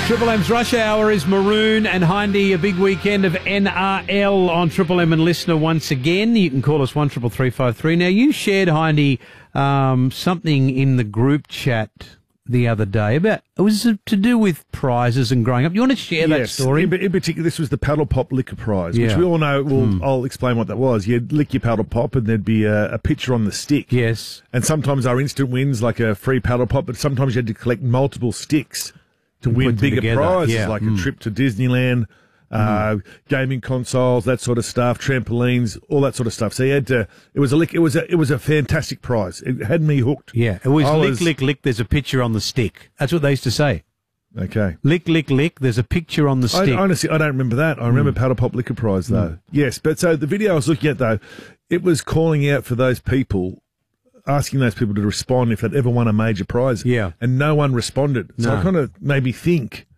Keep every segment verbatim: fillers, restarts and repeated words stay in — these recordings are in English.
Triple M's Rush Hour is Maroon and Hindy, a big weekend of N R L on Triple M and Listener once again. You can call us one triple three five three. Now, you shared, Hindy, um, something in the group chat the other day about, it was to do with prizes and growing up. You want to share that yes, story? In, in particular, this was the Paddle Pop Liquor Prize, Yeah. which we all know. Well, Mm. I'll explain what that was. You'd lick your paddle pop and there'd be a, a picture on the stick. Yes. And sometimes our instant wins, like a free paddle pop, but sometimes you had to collect multiple sticks to And win put them bigger together, prizes, yeah. like Mm. a trip to Disneyland, uh, gaming consoles, that sort of stuff, trampolines, all that sort of stuff. So you had to. It was a lick. It was a. It was a fantastic prize. It had me hooked. Yeah, it was I lick, was- lick, lick, there's a picture on the stick. That's what they used to say. Okay. Lick, lick, lick, there's a picture on the I, stick. honestly, I don't remember that. I remember Paddle Pop Liquor Prize, though. Mm. Yes, but so the video I was looking at, though, it was calling out for those people, asking those people to respond if they'd ever won a major prize. Yeah. And no one responded. So No. it kind of made me think.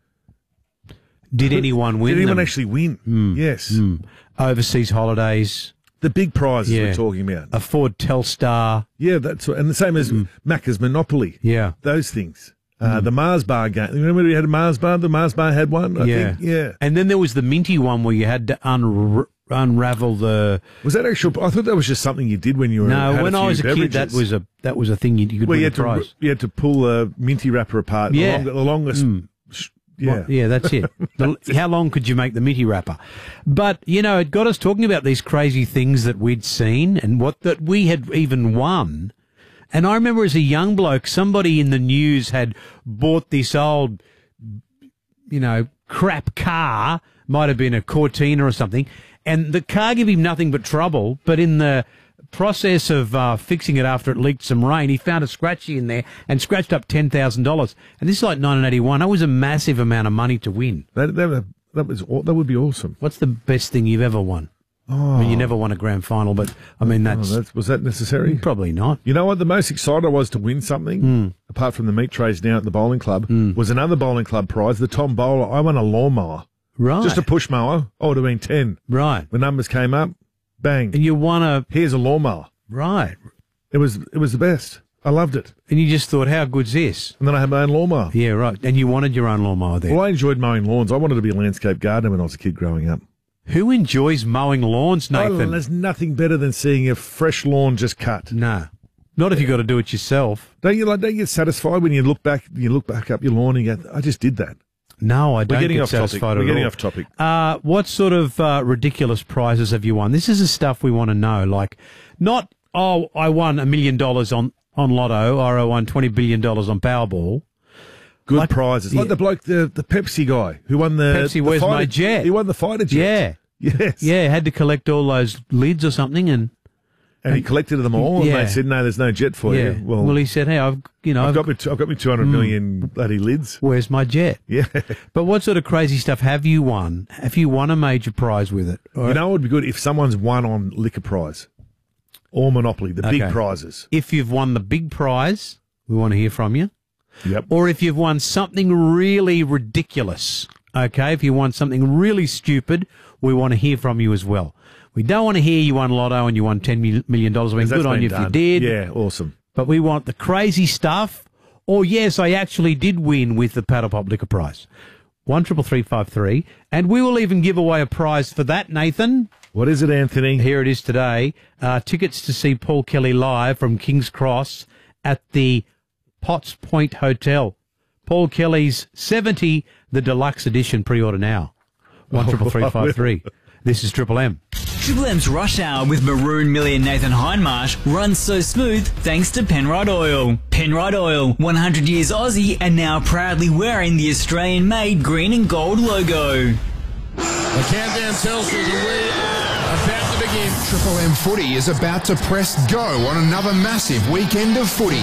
Did anyone win Did anyone them? actually win? Mm. Yes. Mm. Overseas holidays, The big prizes Yeah. we're talking about. a Ford Telstar. Yeah, that's what, and the same as Macca's Monopoly. Yeah. Those things. Uh, The Mars Bar game. Remember we had a Mars Bar? The Mars Bar had one, I yeah. think. Yeah. And then there was the minty one where you had to unra- unravel the... Was that actual? I thought that was just something you did when you were. No, had when a I few was a kid, that beverages. was a that was a thing you, you could Well, win you a had, to, prize. you had to pull a minty wrapper apart. The, Yeah. long, the longest. Mm. sh- Yeah. Well, yeah, that's it. The, how long could you make the minty wrapper? But, you know, it got us talking about these crazy things that we'd seen and what that we had even won. And I remember as a young bloke, somebody in the news had bought this old, you know, crap car, might have been a Cortina or something, and the car gave him nothing but trouble, but in the process of uh, fixing it after it leaked some rain, he found a scratchy in there and scratched up ten thousand dollars. And this is like nineteen eighty-one. That was a massive amount of money to win. That, that, that, was, aw- that would be awesome. What's the best thing you've ever won? Oh, I mean, you never won a grand final, but, I mean, oh, that's, that's was that necessary? probably not. You know what? The most excited I was to win something, Mm. apart from the meat trays down at the bowling club, Mm. was another bowling club prize, the Tom Bowler. I won a lawnmower. Right. Just a push mower. I would have been ten. Right. The numbers came up. Bang. And you won a... Here's a lawnmower. Right. It was it was the best. I loved it. And you just thought, how good's this? And then I had my own lawnmower. Yeah, right. And you wanted your own lawnmower there. Well, I enjoyed mowing lawns. I wanted to be a landscape gardener when I was a kid growing up. Who enjoys mowing lawns, Oh, Nathan? there's nothing better than seeing a fresh lawn just cut. No. Not if you've got to do it yourself. Don't you like? Don't you get satisfied when you look back? You look back up your lawn and you go, "I just did that." No, I don't We're getting get off topic. satisfied We're at getting all. off topic. Uh, what sort of uh, ridiculous prizes have you won? This is the stuff we want to know. Like, not, oh, I won a million dollars on, on Lotto, or I won twenty billion dollars on Powerball. Good Like- prizes, like yeah. the bloke, the the Pepsi guy who won the Pepsi, the where's fighter, my jet? He won the fighter jet. Yeah. Yes. Yeah, had to collect all those lids or something, and And he collected them all, Yeah. and they said, "No, there's no jet for yeah. you." Well, Well, he said, "Hey, I've you know, I've I've got me, t- I've got me two hundred million bloody lids. where's my jet?" Yeah. But what sort of crazy stuff have you won? Have you won a major prize with it? Or You know, it would be good if someone's won on Liquor Prize or Monopoly, the big Okay. prizes. if you've won the big prize, we want to hear from you. Yep. Or if you've won something really ridiculous, okay? If you won something really stupid, we want to hear from you as well. We don't want to hear you won Lotto and you won ten million dollars. I mean, That's good on been you if you done. did. Yeah, awesome. But we want the crazy stuff. Or, yes, I actually did win with the Paddle Pop Liquor Prize. one triple three five three. And we will even give away a prize for that, Nathan. What is it, Anthony? Here it is today. Uh, tickets to see Paul Kelly live from King's Cross at the Potts Point Hotel. Paul Kelly's seventy, the deluxe edition. Pre-order now. one triple three five three. This is Triple M. Triple M's Rush Hour with Maroon Millie Nathan Hindmarsh runs so smooth thanks to Penrite Oil. Penrite Oil, one hundred years Aussie and now proudly wearing the Australian-made green and gold logo. The countdown tells you that we are about to begin. Triple M Footy is about to press go on another massive weekend of footy.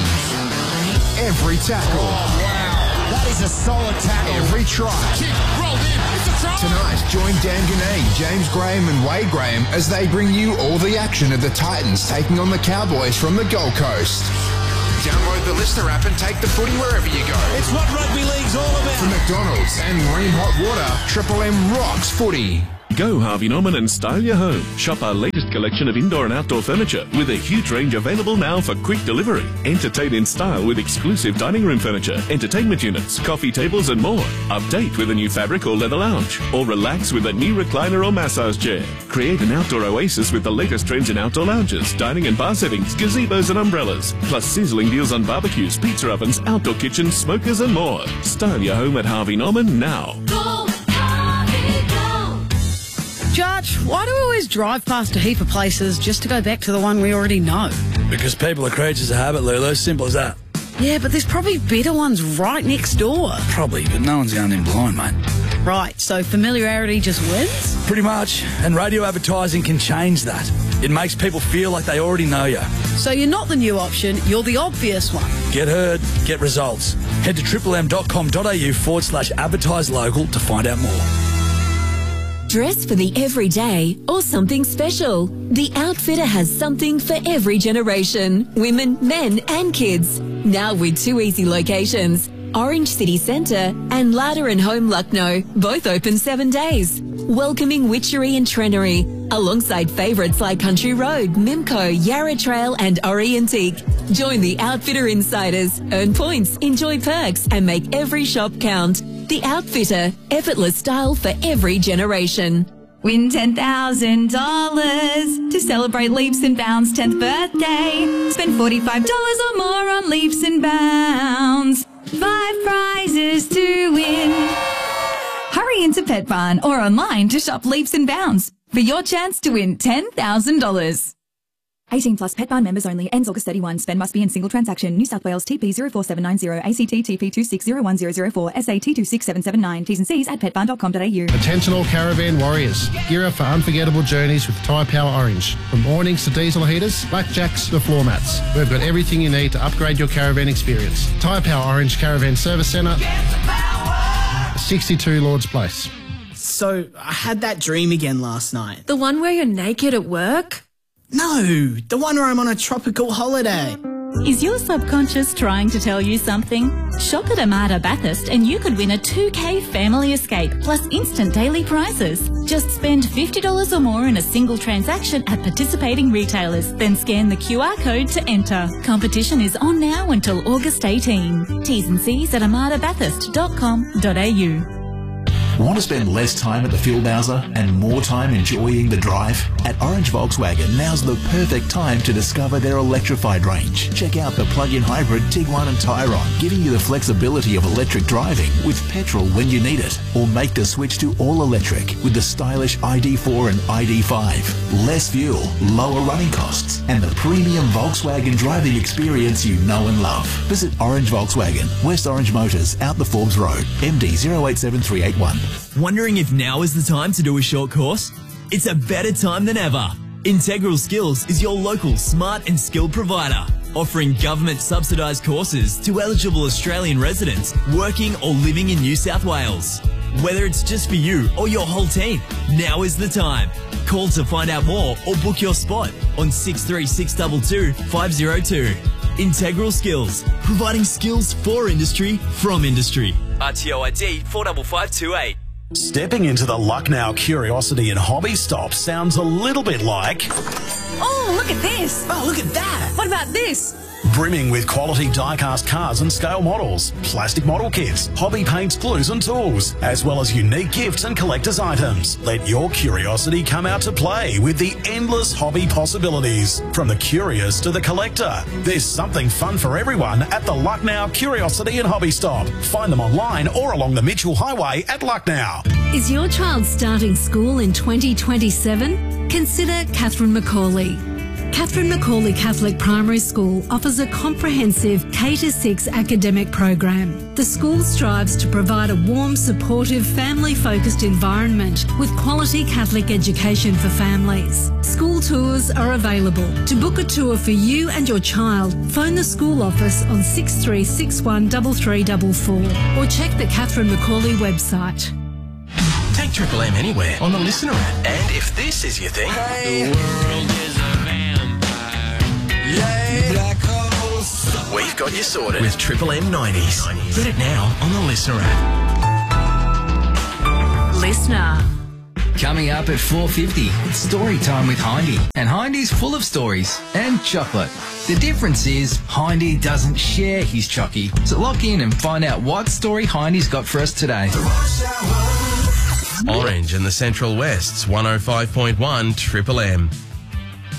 Every tackle, Wow, that is a solid tackle. every try. Kick, rolled in, it's a try. Tonight, join Dan Ganay, James Graham and Wade Graham as they bring you all the action of the Titans taking on the Cowboys from the Gold Coast. Download the Listener app and take the footy wherever you go. It's what rugby league's all about. From McDonald's and Marine Hot Water, Triple M rocks footy. Go Harvey Norman and style your home. Shop our latest collection of indoor and outdoor furniture with a huge range available now for quick delivery. Entertain in style with exclusive dining room furniture, entertainment units, coffee tables and more. Update with a new fabric or leather lounge. Or relax with a new recliner or massage chair. Create an outdoor oasis with the latest trends in outdoor lounges, dining and bar settings, gazebos and umbrellas. Plus sizzling deals on barbecues, pizza ovens, outdoor kitchens, smokers and more. Style your home at Harvey Norman now. Go, Harvey, go. Judge, why do we always drive past a heap of places just to go back to the one we already know? Because people are creatures of habit, Lulu. Simple as that. Yeah, but there's probably better ones right next door. Probably, but no one's going in blind, mate. Right, so familiarity just wins? Pretty much. And radio advertising can change that. It makes people feel like they already know you. So you're not the new option, you're the obvious one. Get heard, get results. Head to triple m dot com dot a u forward slash advertise local to find out more. Dress for the everyday or something special. The Outfitter has something for every generation. Women, men and kids. Now with two easy locations. Orange City Centre and Ladder and Home Lucknow, both open seven days. Welcoming Witchery and Trenery, alongside favourites like Country Road, Mimco, Yarra Trail and Ori Antique. Join the Outfitter Insiders, earn points, enjoy perks and make every shop count. The Outfitter, effortless style for every generation. Win ten thousand dollars to celebrate Leaps and Bounds' tenth birthday. Spend forty-five dollars or more on Leaps and Bounds. Five prizes to win. Hurry into Pet Barn or online to shop Leaps and Bounds for your chance to win ten thousand dollars. eighteen plus Pet Barn members only. Ends August thirty-first. Spend must be in single transaction. New South Wales T P zero four seven nine zero, A C T T P two six zero one zero zero four, S A T two six seven seven nine. T's and C's at pet barn dot com dot a u. Attention all caravan warriors. Gear up for unforgettable journeys with Tyre Power Orange. From awnings to diesel heaters, blackjacks to floor mats. We've got everything you need to upgrade your caravan experience. Tyre Power Orange Caravan Service Centre, sixty-two Lords Place. So, I had that dream again last night. The one where you're naked at work? No, the one where I'm on a tropical holiday. Is your subconscious trying to tell you something? Shop at Armada Bathurst and you could win a two K family escape plus instant daily prizes. Just spend fifty dollars or more in a single transaction at participating retailers, then scan the Q R code to enter. Competition is on now until August eighteenth. T's and C's at armada bathurst dot com dot a u. Want to spend less time at the fuel bowser and more time enjoying the drive? At Orange Volkswagen, now's the perfect time to discover their electrified range. Check out the plug-in hybrid Tiguan and Tyron, giving you the flexibility of electric driving with petrol when you need it. Or make the switch to all-electric with the stylish I D four and I D five. Less fuel, lower running costs, and the premium Volkswagen driving experience you know and love. Visit Orange Volkswagen, West Orange Motors, out the Forbes Road, M D zero eight seven three eight one. Wondering if now is the time to do a short course? It's a better time than ever. Integral Skills is your local smart and skilled provider, offering government subsidised courses to eligible Australian residents working or living in New South Wales. Whether it's just for you or your whole team, now is the time. Call to find out more or book your spot on six three six two two, five zero two. Integral Skills, providing skills for industry from industry. R T O I D four five five two eight. Stepping into the Lucknow Curiosity and Hobby Stop sounds a little bit like... Oh, look at this. Oh, look at that. What about this? Brimming with quality die-cast cars and scale models, plastic model kits, hobby paints, glues and tools, as well as unique gifts and collector's items. Let your curiosity come out to play with the endless hobby possibilities. From the curious to the collector, there's something fun for everyone at the Lucknow Curiosity and Hobby Stop. Find them online or along the Mitchell Highway at Lucknow. Is your child starting school in twenty twenty-seven? Consider Catherine Macaulay. Catherine Macaulay Catholic Primary School offers a comprehensive K to six academic program. The school strives to provide a warm, supportive, family-focused environment with quality Catholic education for families. School tours are available. To book a tour for you and your child, phone the school office on six three six one three three four four or check the Catherine Macaulay website. Take Triple M anywhere on the Listener app. And if this is your thing... Hey. The world is a vampire. Yeah. Black holes. We've got you sorted with Triple M nineties. Get it now on the Listener app. Listener. Coming up at four fifty, it's story time with Hindy. And Hindy's full of stories and chocolate. The difference is Hindy doesn't share his chocky. So lock in and find out what story Hindy's got for us today. Orange and the Central West's one oh five point one Triple M.